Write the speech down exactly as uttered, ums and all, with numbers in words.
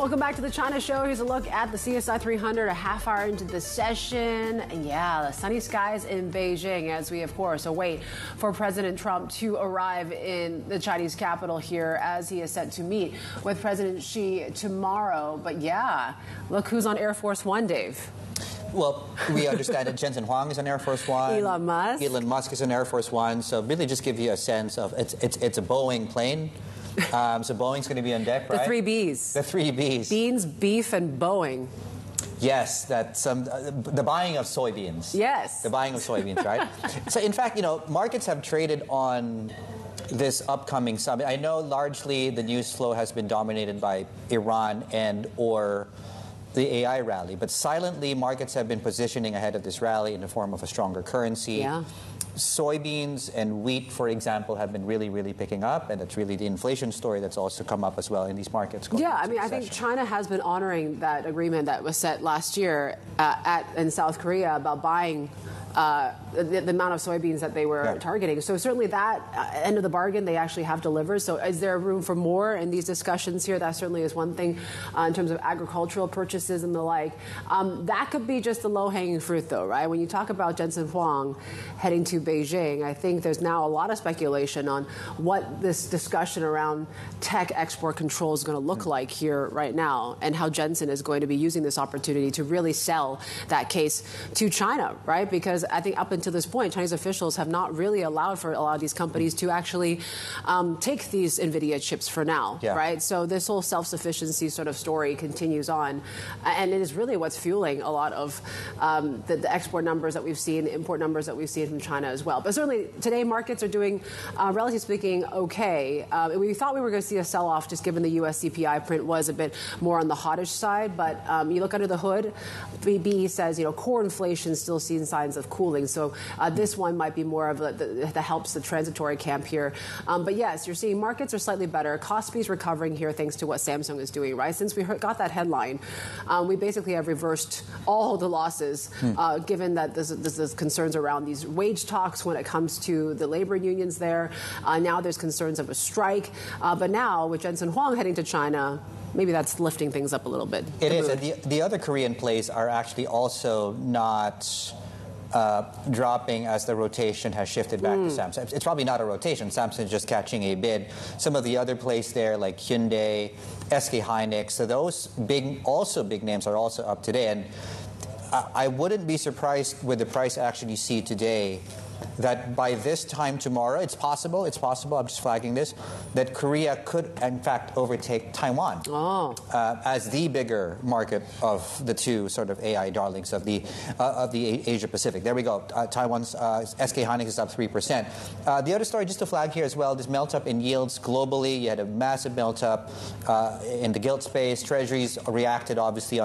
Welcome back to the China Show. Here's a look at the C S I three hundred a half hour into the session. And yeah, the sunny skies in Beijing as we, of course, await for President Trump to arrive in the Chinese capital here as he is set to meet with President Xi tomorrow. But yeah, look who's on Air Force One, Dave. Well, we understand that Jensen Huang is on Air Force One. Elon Musk. Elon Musk is on Air Force One. So really just give you a sense of it's, it's, it's a Boeing plane. Um, so Boeing's going to be on deck, right? The three Bs. The three Bs. Beans, beef, and Boeing. Yes, that's um, the buying of soybeans. Yes. The buying of soybeans, right? So in fact, you know, markets have traded on this upcoming summit. I know largely the news flow has been dominated by Iran and or the A I rally, but silently markets have been positioning ahead of this rally in the form of a stronger currency. Yeah. Soybeans and wheat, for example, have been really, really picking up, and it's really the inflation story that's also come up as well in these markets. Yeah, I mean, I think China has been honoring that agreement that was set last year uh, at in South Korea about buying uh, the, the amount of soybeans that they were yeah. targeting. So certainly that uh, end of the bargain, they actually have delivered. So is there room for more in these discussions here? That certainly is one thing uh, in terms of agricultural purchases and the like. Um, that could be just the low-hanging fruit, though, right? When you talk about Jensen Huang heading to Beijing, I think there's now a lot of speculation on what this discussion around tech export control is going to look mm. like here right now, and how Jensen is going to be using this opportunity to really sell that case to China, right? Because I think up until this point, Chinese officials have not really allowed for a lot of these companies to actually um, take these NVIDIA chips for now, yeah. right? So this whole self-sufficiency sort of story continues on, and it is really what's fueling a lot of um, the, the export numbers that we've seen, the import numbers that we've seen from China as well. But certainly today markets are doing, uh, relatively speaking, okay. Uh, we thought we were going to see a sell-off just given the U S C P I print was a bit more on the hottish side, but um, you look under the hood, B B says, you know, core inflation still seeing signs of cooling. So uh, this one might be more of a, the, the helps the transitory camp here. Um, but yes, you're seeing markets are slightly better. Kospi recovering here thanks to what Samsung is doing, right? Since we heard, got that headline, um, we basically have reversed all the losses, hmm. uh, given that there's, there's concerns around these wage talks when it comes to the labor unions there. Uh, now there's concerns of a strike. Uh, but now with Jensen Huang heading to China, maybe that's lifting things up a little bit. It is. The, the other Korean plays are actually also not Uh, dropping as the rotation has shifted back mm. to Samsung. It's probably not a rotation. Samsung is just catching a bid. Some of the other plays there, like Hyundai, S K Hynix, so those big, also big names are also up today. And I, I wouldn't be surprised with the price action you see today that by this time tomorrow, it's possible, it's possible, I'm just flagging this, that Korea could, in fact, overtake Taiwan oh. uh, as the bigger market of the two sort of A I darlings of the uh, of the Asia Pacific. There we go. Uh, Taiwan's uh, S K Hynix is up three percent. Uh, the other story, just to flag here as well, this melt up in yields globally. You had a massive melt up uh, in the gilt space. Treasuries reacted, obviously,